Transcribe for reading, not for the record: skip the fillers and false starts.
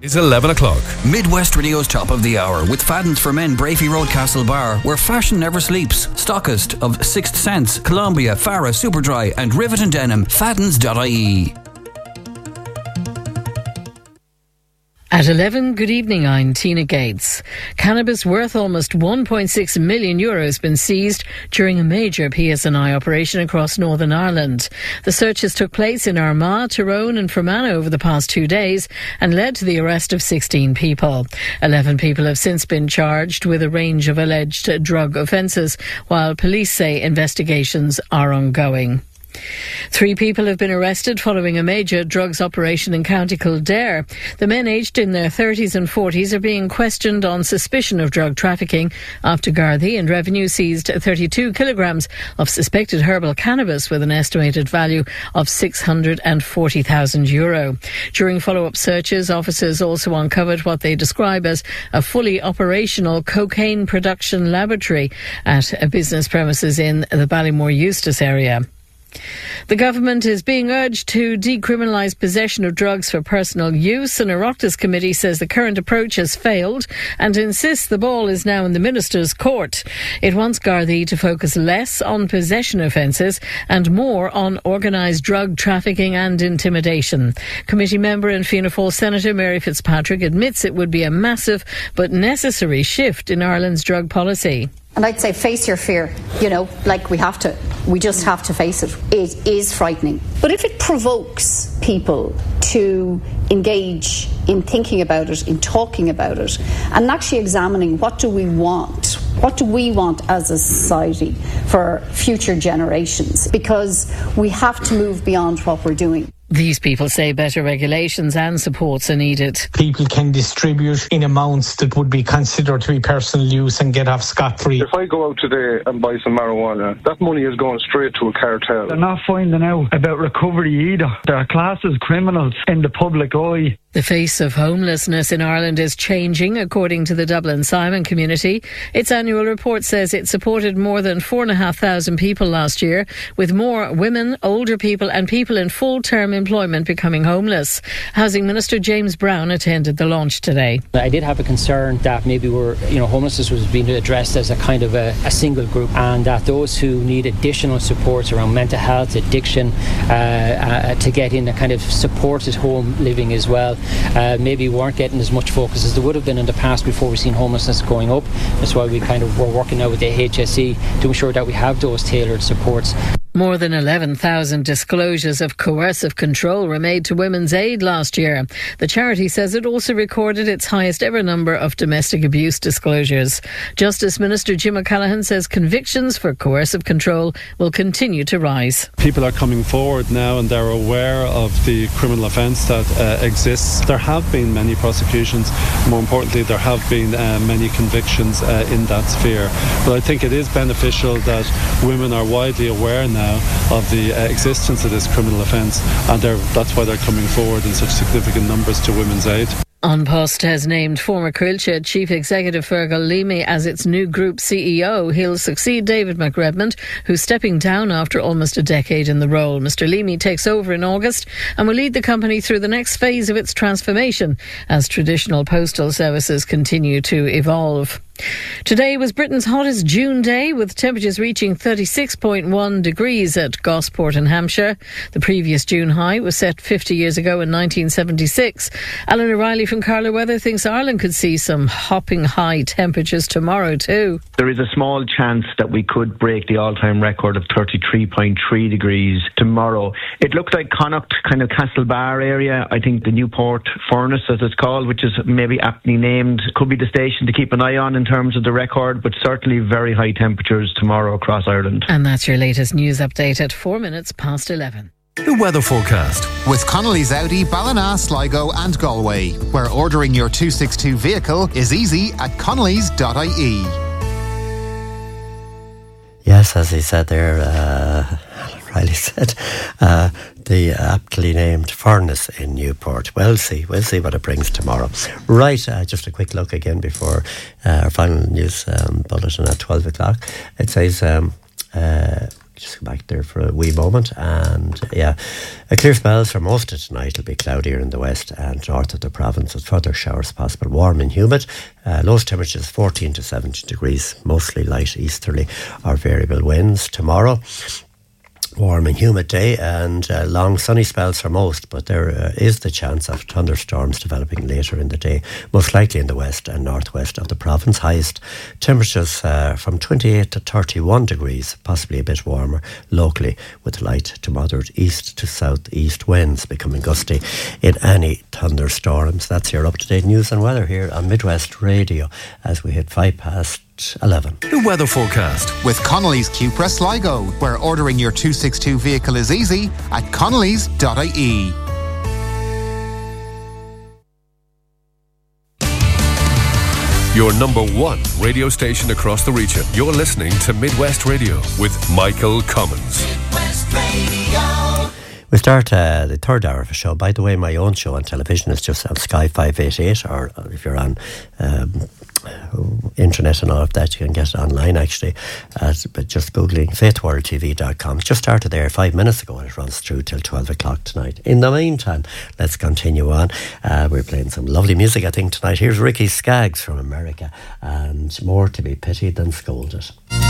It's 11 o'clock. Midwest Radio's top of the hour with Fadden's for Men, Brafey Road, Castlebar, where fashion never sleeps. Stockist of Sixth Sense, Columbia, Farah, Superdry and Rivet and Denim. Faddens.ie. At 11, good evening, I'm Tina Gates. Cannabis worth almost €1.6 million has been seized during a major PSNI operation across Northern Ireland. The searches took place in Armagh, Tyrone and Fermanagh over the past 2 days and led to the arrest of 16 people. 11 people have since been charged with a range of alleged drug offences, while police say investigations are ongoing. 3 people have been arrested following a major drugs operation in County Kildare. The men aged in their 30s and 40s are being questioned on suspicion of drug trafficking after Gardaí and Revenue seized 32 kilograms of suspected herbal cannabis with an estimated value of €640,000. During follow-up searches, officers also uncovered what they describe as a fully operational cocaine production laboratory at a business premises in the Ballymore Eustace area. The government is being urged to decriminalise possession of drugs for personal use. An Oireachtas committee says the current approach has failed and insists the ball is now in the Minister's court. It wants Gardaí to focus less on possession offences and more on organised drug trafficking and intimidation. Committee member and Fianna Fáil Senator Mary Fitzpatrick admits it would be a massive but necessary shift in Ireland's drug policy. And I'd say face your fear, we just have to face it. It is frightening. But if it provokes people to engage in thinking about it, in talking about it, and actually examining what do we want as a society for future generations, because we have to move beyond what we're doing. These people say better regulations and supports are needed. People can distribute in amounts that would be considered to be personal use and get off scot-free. If I go out today and buy some marijuana, that money is going straight to a cartel. They're not finding out about recovery either. They're classed as criminals in the public eye. The face of homelessness in Ireland is changing, according to the Dublin Simon community. Its annual report says it supported more than 4,500 people last year, with more women, older people and people in full-term employment becoming homeless. Housing Minister James Brown attended the launch today. I did have a concern that maybe homelessness was being addressed as a kind of a single group, and that those who need additional supports around mental health, addiction, to get in a kind of supported home living as well, maybe weren't getting as much focus as there would have been in the past before we've seen homelessness going up. That's why we're working now with the HSE to ensure that we have those tailored supports. More than 11,000 disclosures of coercive control were made to Women's Aid last year. The charity says it also recorded its highest ever number of domestic abuse disclosures. Justice Minister Jim O'Callaghan says convictions for coercive control will continue to rise. People are coming forward now and they're aware of the criminal offence that exists. There have been many prosecutions. More importantly, there have been many convictions in that sphere. But I think it is beneficial that women are widely aware now of the existence of this criminal offence, and that's why they're coming forward in such significant numbers to Women's Aid. An Post has named former Coillte Chief Executive Fergal Leamy as its new group CEO. He'll succeed David McRedmond, who's stepping down after almost a decade in the role. Mr Leamy takes over in August and will lead the company through the next phase of its transformation as traditional postal services continue to evolve. Today was Britain's hottest June day, with temperatures reaching 36.1 degrees at Gosport in Hampshire. The previous June high was set 50 years ago in 1976. Alan O'Reilly from Carlow Weather thinks Ireland could see some hopping high temperatures tomorrow too. There is a small chance that we could break the all-time record of 33.3 degrees tomorrow. It looks like Connacht, kind of Castlebar area. I think the Newport Furnace, as it's called, which is maybe aptly named, could be the station to keep an eye on in terms of the record, but certainly very high temperatures tomorrow across Ireland. And that's your latest news update at 11:04. The weather forecast with Connolly's Audi, Ballina, Sligo and Galway, where ordering your 262 vehicle is easy at connellys.ie. Yes, as he said there, Riley said, the aptly named furnace in Newport. We'll see what it brings tomorrow. Right, just a quick look again before our final news bulletin at 12 o'clock. It says just go back there for a wee moment. And yeah, a clear spells for most of tonight. It'll be cloudier in the west and north of the province with further showers possible. Warm and humid. Lowest temperatures 14 to 17 degrees, mostly light easterly or variable winds. Tomorrow, warm and humid day and long sunny spells for most, but there is the chance of thunderstorms developing later in the day, most likely in the west and northwest of the province. Highest temperatures from 28 to 31 degrees, possibly a bit warmer locally, with light to moderate east to southeast winds becoming gusty in any thunderstorms. That's your up-to-date news and weather here on Midwest Radio as we hit 11:05. The weather forecast with Connolly's Cupra Sligo, where ordering your 262 vehicle is easy at connolly's.ie. Your number one radio station across the region. You're listening to Midwest Radio with Michael Cummins. Midwest Radio. We start the third hour of the show. By the way, my own show on television is just on Sky 588, or if you're on internet and all of that, you can get it online actually, but just googling faithworldtv.com. It just started there 5 minutes ago and it runs through till 12 o'clock tonight. In the meantime, let's continue on. We're playing some lovely music I think tonight. Here's Ricky Skaggs from America and More to be Pitied Than Scolded.